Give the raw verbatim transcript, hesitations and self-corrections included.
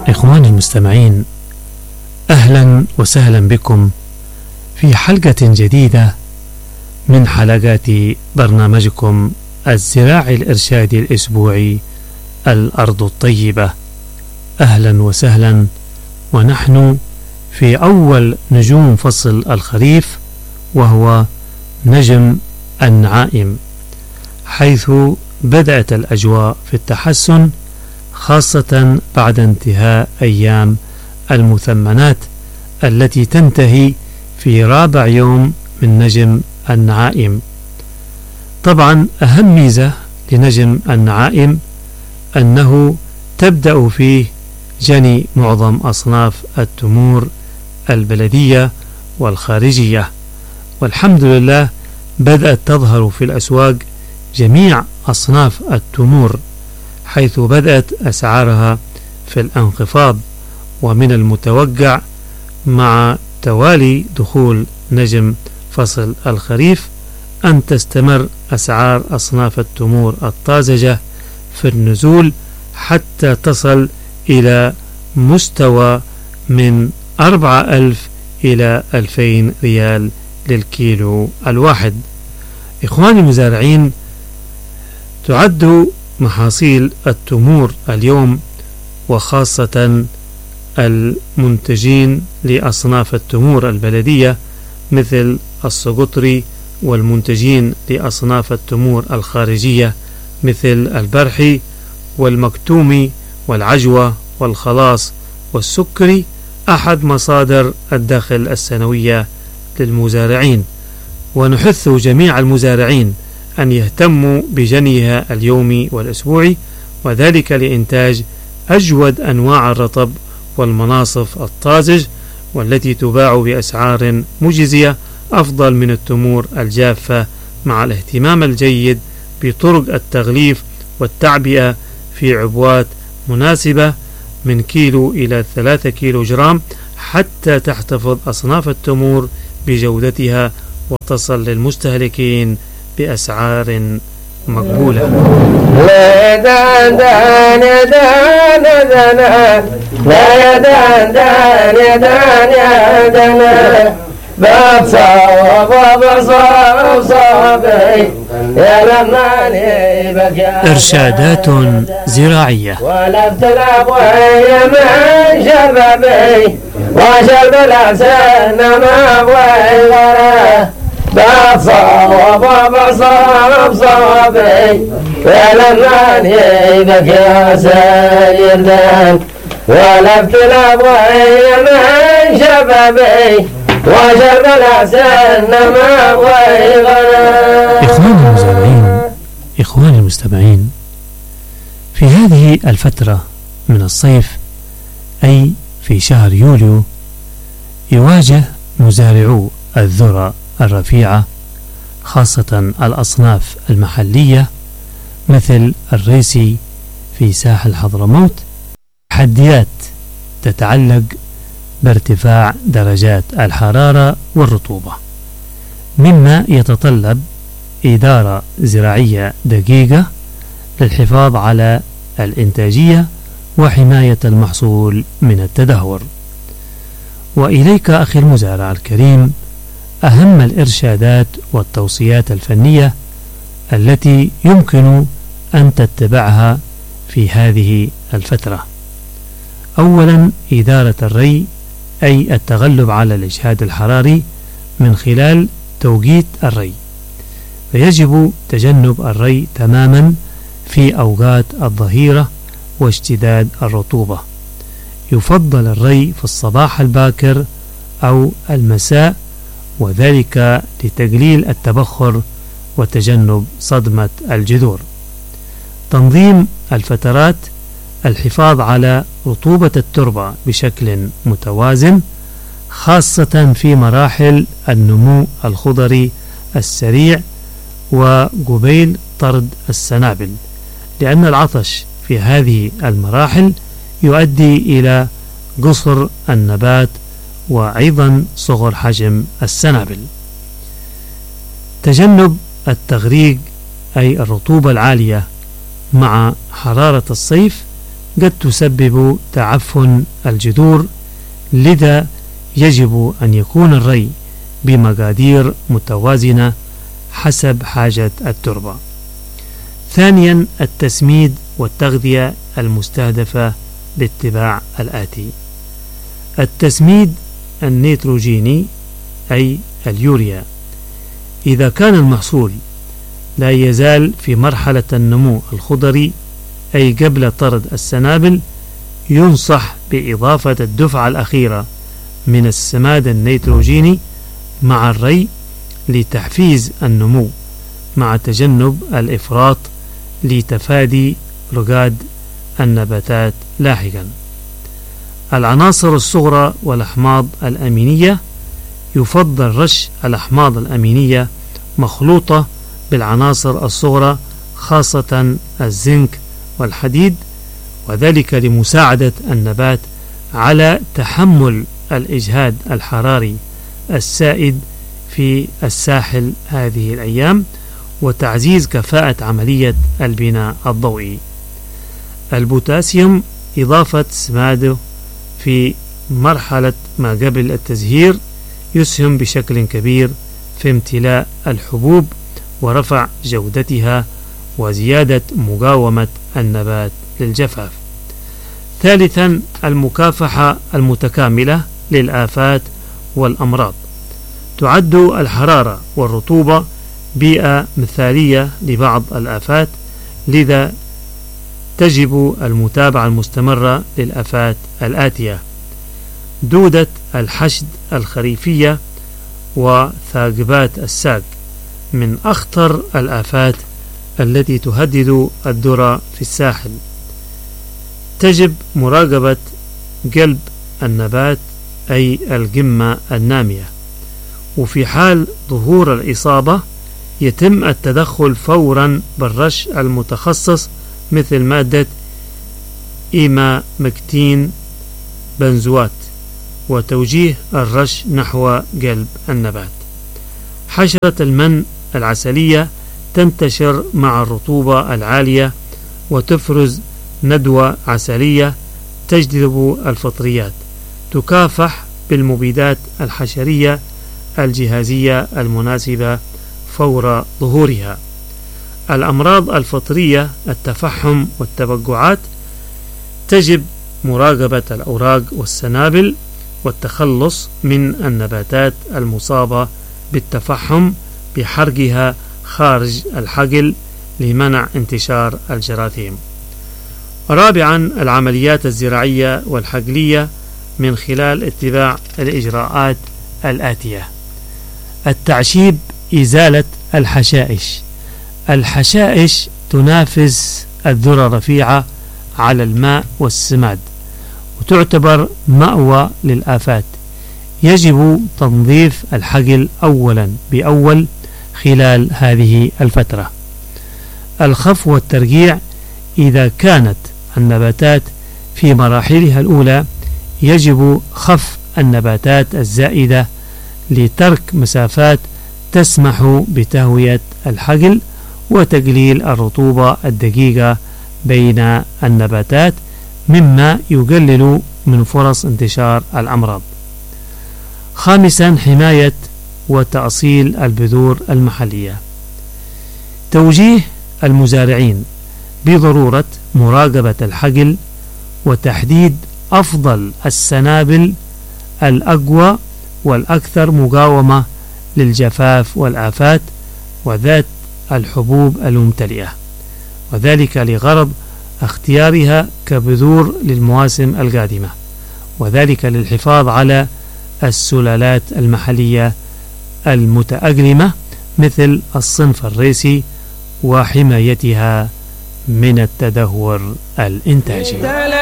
إخواني المستمعين، أهلا وسهلا بكم في حلقة جديدة من حلقات برنامجكم الزراعي الإرشادي الأسبوعي الأرض الطيبة. أهلا وسهلا، ونحن في أول نجوم فصل الخريف، وهو نجم النعائم، حيث بدأت الأجواء في التحسن، خاصة بعد انتهاء أيام المثمنات التي تنتهي في رابع يوم من نجم النعائم. طبعا أهم ميزة لنجم النعائم أنه تبدأ فيه جني معظم أصناف التمور البلدية والخارجية، والحمد لله بدأت تظهر في الأسواق جميع أصناف التمور، حيث بدأت أسعارها في الانخفاض. ومن المتوقع مع توالي دخول نجم فصل الخريف أن تستمر أسعار أصناف التمور الطازجة في النزول حتى تصل إلى مستوى من أربعة ألف إلى ألفين ريال للكيلو الواحد. إخواني المزارعين، تعد محاصيل التمور اليوم، وخاصة المنتجين لأصناف التمور البلدية مثل السقطري، والمنتجين لأصناف التمور الخارجية مثل البرحي والمكتومي والعجوة والخلاص والسكري، أحد مصادر الدخل السنوية للمزارعين. ونحث جميع المزارعين أن يهتموا بجنيها اليومي والأسبوعي، وذلك لإنتاج أجود أنواع الرطب والمناصف الطازج، والتي تباع بأسعار مجزية أفضل من التمور الجافة، مع الاهتمام الجيد بطرق التغليف والتعبئة في عبوات مناسبة من كيلو إلى ثلاثة كيلو جرام، حتى تحتفظ أصناف التمور بجودتها وتصل للمستهلكين بأسعار مقبولة. لا دان دان يا دان دان لا يا دان دان يا دان يا دان بصوب بصوب صوبي يا لماني بكى إرشادات زراعية. ولا بتلعب ويا من شبابي وشرب الأحسن ما بغي غيره بصوب بصوب صوبي يا لماني بكى سيدان ولا بتلعب ويا من شبابي وشرب الأحسن ما بغي غيره. إخواني المزارعين، إخواني المستمعين، في هذه الفترة من الصيف، أي في شهر يوليو، يواجه مزارعو الذرة الرفيعة، خاصة الأصناف المحلية مثل الريسي في ساحل حضرموت، تحديات تتعلق بارتفاع درجات الحرارة والرطوبة، مما يتطلب إدارة زراعية دقيقة للحفاظ على الإنتاجية وحماية المحصول من التدهور. وإليك أخي المزارع الكريم أهم الإرشادات والتوصيات الفنية التي يمكن أن تتبعها في هذه الفترة. أولا، إدارة الري، أي التغلب على الإجهاد الحراري من خلال توقيت الري، فيجب تجنب الري تماما في أوقات الظهيرة واشتداد الرطوبة. يفضل الري في الصباح الباكر أو المساء، وذلك لتقليل التبخر وتجنب صدمة الجذور. تنظيم الفترات، الحفاظ على رطوبة التربة بشكل متوازن، خاصة في مراحل النمو الخضري السريع وقبيل طرد السنابل، لأن العطش في هذه المراحل يؤدي إلى قصر النبات وأيضا صغر حجم السنابل. تجنب التغريق، أي الرطوبة العالية مع حرارة الصيف، قد تسبب تعفن الجذور، لذا يجب أن يكون الري بمقادير متوازنة حسب حاجة التربة. ثانيا، التسميد والتغذية المستهدفة باتباع الآتي: التسميد النيتروجيني أي اليوريا. إذا كان المحصول لا يزال في مرحلة النمو الخضري أي قبل طرد السنابل، ينصح بإضافة الدفعة الأخيرة من السماد النيتروجيني مع الري لتحفيز النمو، مع تجنب الإفراط لتفادي رقاد النباتات لاحقا. العناصر الصغرى والأحماض الأمينية: يفضل رش الأحماض الأمينية مخلوطة بالعناصر الصغرى خاصة الزنك والحديد، وذلك لمساعدة النبات على تحمل الإجهاد الحراري السائد في الساحل هذه الأيام، وتعزيز كفاءة عملية البناء الضوئي. البوتاسيوم: إضافة سماده في مرحلة ما قبل التزهير يسهم بشكل كبير في امتلاء الحبوب ورفع جودتها وزيادة مقاومة النبات للجفاف. ثالثا، المكافحة المتكاملة للآفات والأمراض. تعد الحرارة والرطوبة بيئة مثالية لبعض الآفات، لذا تجب المتابعة المستمرة للآفات الآتية: دودة الحشد الخريفية وثاقبات الساق من أخطر الآفات التي تهدد الذرة في الساحل. تجب مراقبة قلب النبات أي القمة النامية، وفي حال ظهور الإصابة يتم التدخل فورا بالرش المتخصص مثل مادة إيمامكتين بنزوات، وتوجيه الرش نحو قلب النبات. حشرة المن العسلية تنتشر مع الرطوبة العالية وتفرز ندوة عسلية تجذب الفطريات، تكافح بالمبيدات الحشرية الجهازية المناسبة فور ظهورها. الأمراض الفطرية: التفحم والتبقعات، تجب مراقبة الأوراق والسنابل والتخلص من النباتات المصابة بالتفحم بحرقها خارج الحقل لمنع انتشار الجراثيم. رابعا، العمليات الزراعية والحقلية من خلال اتباع الإجراءات الآتية: التعشيب، إزالة الحشائش. الحشائش تنافس الذرة الرفيعة على الماء والسماد وتعتبر مأوى للآفات. يجب تنظيف الحقل أولا بأول خلال هذه الفترة. الخف والترقيع: إذا كانت النباتات في مراحلها الأولى يجب خف النباتات الزائدة لترك مسافات تسمح بتهوية الحقل وتقليل الرطوبة الدقيقة بين النباتات، مما يقلل من فرص انتشار الأمراض. خامسا، حماية وتأصيل البذور المحلية. توجيه المزارعين بضرورة مراقبة الحقل وتحديد أفضل السنابل الأقوى والأكثر مقاومة للجفاف والآفات وذات الحبوب الممتلئة، وذلك لغرض اختيارها كبذور للمواسم القادمة، وذلك للحفاظ على السلالات المحلية المتأقلمة مثل الصنف الريسي وحمايتها من التدهور الإنتاجي.